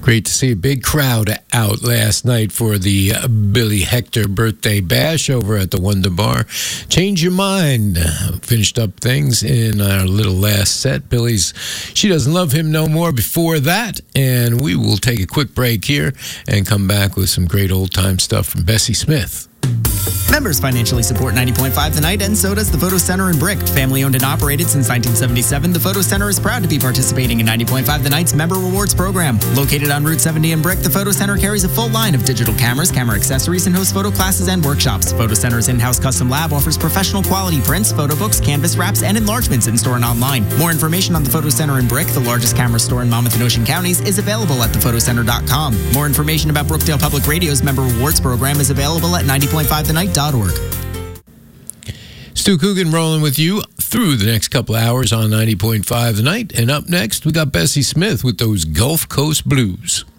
Great to see a big crowd out last night for the Billy Hector birthday bash over at the Wonder Bar. Change Your Mind. Finished up things in our little last set. Billy's She Doesn't Love Him No More before that. And we will take a quick break here and come back with some great old-time stuff from Bessie Smith. Members financially support 90.5 The Night, and so does the Photo Center in Brick. Family owned and operated since 1977, the Photo Center is proud to be participating in 90.5 The Night's Member Rewards program. Located on Route 70 in Brick, the Photo Center carries a full line of digital cameras, camera accessories, and hosts photo classes and workshops. Photo Center's in-house custom lab offers professional quality prints, photo books, canvas wraps, and enlargements in-store and online. More information on the Photo Center in Brick, the largest camera store in Monmouth and Ocean counties, is available at thephotoCenter.com. More information about Brookdale Public Radio's Member Rewards program is available at 90.5thenight.org. Stu Coogan rolling with you through the next couple hours on 90.5 The Night. And up next, we got Bessie Smith with those Gulf Coast Blues.